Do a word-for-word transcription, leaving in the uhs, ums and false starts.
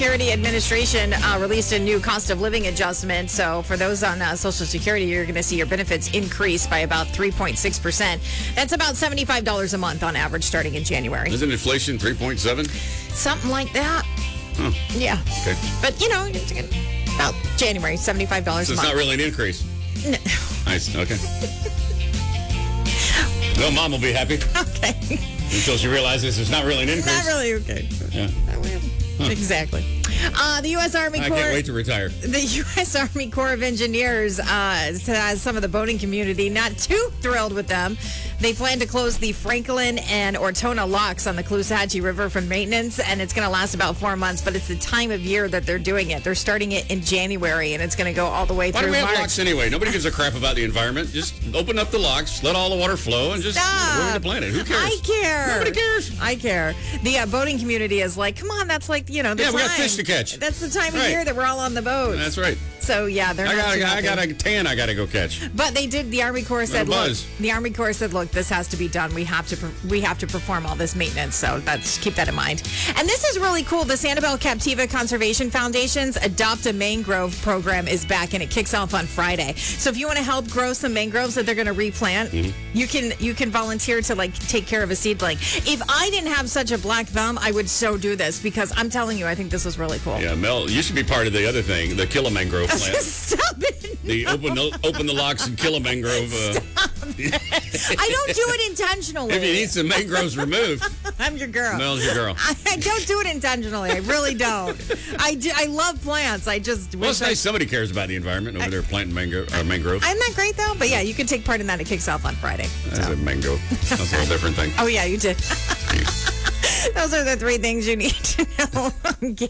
Security Administration uh, released a new cost of living adjustment. So for those on uh, Social Security, you're going to see your benefits increase by about three point six percent. That's about seventy-five dollars a month on average starting in January. Isn't inflation three point seven? Something like that. Huh. Yeah. Okay. But, you know, about January, seventy-five dollars So a it's month. not really an increase. No. Nice. Okay. Well, Mom will be happy Okay. until she realizes it's not really an increase. Not really okay. Yeah. Huh. Exactly. Uh, the U S. Army I Corps. can't wait to retire. The U S. Army Corps of Engineers uh, has some of the boating community not too thrilled with them. They plan to close the Franklin and Ortona locks on the Caloosahatchee River for maintenance, and it's going to last about four months, but it's the time of year that they're doing it. They're starting it in January, and it's going to go all the way Why through do we have March. locks anyway? Nobody gives a crap about the environment. Just open up the locks, let all the water flow, and just Stop. ruin the planet. Who cares? I care. Nobody cares. I care. The uh, boating community is like, come on, that's like, you know, the Yeah, time. we got fish to catch. That's the time of Right. year that we're all on the boat. That's right. So, yeah, they're I not got, too I happy. got a tan I got to go catch. But they did. The Army Corps said, Little "Look, buzz. the Army Corps said, look, this has to be done. We have to, per- we have to perform all this maintenance. So that's keep that in mind." And this is really cool. The Sanibel Captiva Conservation Foundation's Adopt a Mangrove program is back, and it kicks off on Friday. So if you want to help grow some mangroves that they're going to replant, Mm-hmm. you can you can volunteer to like take care of a seedling. If I didn't have such a black thumb, I would so do this because I'm telling you, I think this was really cool. Yeah, Mel, you should be part of the other thing, the kill a mangrove plant. Stop it. The open the, open the locks and kill a mangrove. Uh, I don't do it intentionally. if you need some mangroves removed, I'm your girl. Mel's your girl. I, I don't do it intentionally. I really don't. I do, I love plants. I just Well, wish it's I, nice somebody cares about the environment over there planting mango, uh, mangrove. I'm not great though, but yeah, you can take part in that. It kicks off on Friday. That's So. a mango. That's a whole different thing. Oh yeah, you did. Those are the three things you need to know.